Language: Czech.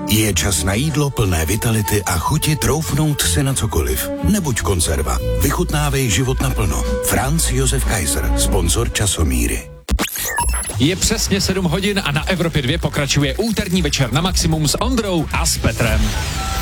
Je čas na jídlo plné vitality a chuti troufnout si na cokoliv. Nebuď konzerva. Vychutnávej život naplno. Franz Josef Kaiser, sponzor Časomíry. Je přesně 7 hodin a na Evropě 2 pokračuje úterní večer na maximum s Ondrou a s Petrem.